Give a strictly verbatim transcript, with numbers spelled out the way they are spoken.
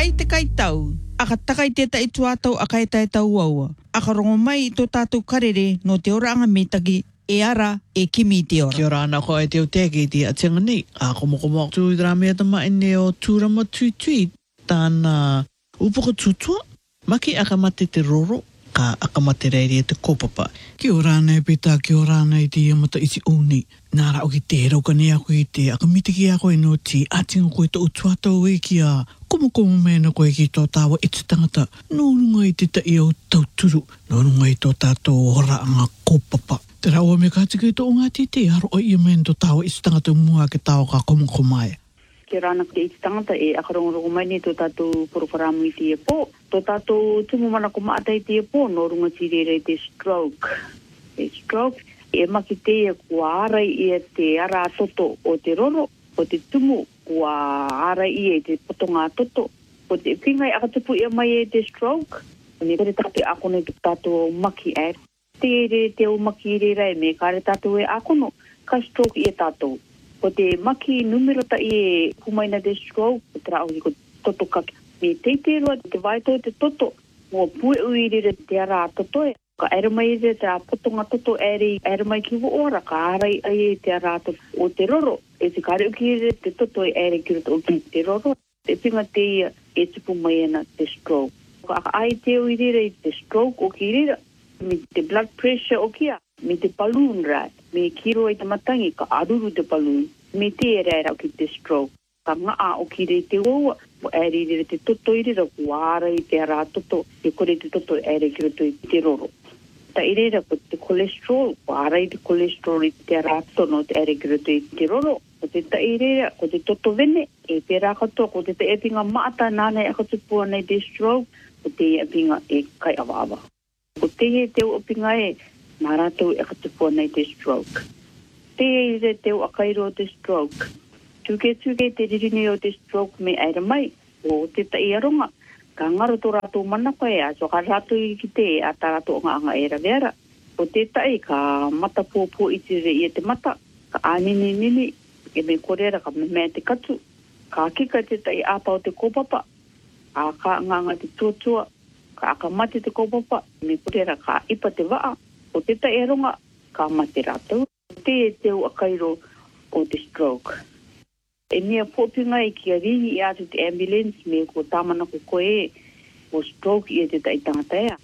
Ai te kai tau, aka takai te tai tuatau a kai tai tau aua. Aka rongo mai i tō tātou karere no te ora anga mitagi e ara e kimi te ora. Kia ora ana ko e te o teke te a tenga nei. A komo komo tū dra mea tama ene o tūrama tūtui. Tāna upoko tūtua. Maki akamate te roro. Ka akamate reiri e te kopapa. Kia ora nei pita, kia ora nei te iamata isi uni. Nara o ki te rauka nei ako i te akamitiki ako e no ti atinga koe tō tuatau e kia komo komo mena koe ki tō tāua e te tangata. Nō runga i te tai au tauturu. Nō runga i tō tātou hora anga kopapa. Te raua me kātika i tō ngā te te haro o ia mena tō tāua e te tangata mua ke tāua ka komo komae. Ke rāna te iti tangata e akarongorongo mai ni tō tātou porokaramu i te e pō. Tō tātou tumu mana ko maata i te e pō, nō runga tirere te stroke. E stroke, e maki te e kua arai i e te ara toto o te roro, o te tumu kua arai i e te potonga toto. O te pingai akatupu i mai e te stroke, ne kare tātou e akono i tātou maki e. Te re te o maki re rai me kare tātou e akono, ka stroke i e tātou. Ko te maki numero ta i e kumaina te stroke, o te rao i ko toto kaki. Me te te roa te waito te toto, mo pue ui re te ara toto e. Ka ere mai re te potonga toto ere, ere mai ki ora, ka arai ai e te ara toto o te roro. E te kare uki re te toto e ere ki roto o ki te roro. Te pinga te ia e tupu mai ena te stroke. Ka ai te ui re te stroke o ki re, me te blood pressure o kia. Me te balloon rat, me kiro i te matangi, ka aruru te balloon, me te ere era o ki te stroke. Ka ngaa o ki re te oua, mo ere re te toto i re, ku ara i te ara toto, e kore te toto ere ki roto i te roro. Ta i re ko te cholesterol, ku ara i te cholesterol i te ara toto no te ere ki roto i te roro. Ko te ta i re, ko te toto vene, e pera katoa, ko te te epinga maata nāne e katupua nei te stroke, ko te epinga e kai awa awa. Ko te e te opinga e, nā rātou e katupua nei te stroke. Te e re te o akairo o te stroke. Tuke tuke te ririni o te stroke me aira mai, o te ta i aronga. Ka ngaro tō rātou manako e a, so ka rātou i ki te a tā rātou ngā anga e raweara. O te tai ka mata pōpō i te re i te mata, ka ānini nini, e me korera ka me mea te katu. Ka kika te tai āpa o te kōpapa, a ka nganga te tuatua, ka akamate te kōpapa, me korera ka ipa te waa. O te tai aronga, ka mate rātou. Te e te o akairo o te stroke. E mea pōpinga e kia ringi i atu te ambulance me ko tāmana ko koe o stroke i e te tai tangata ea.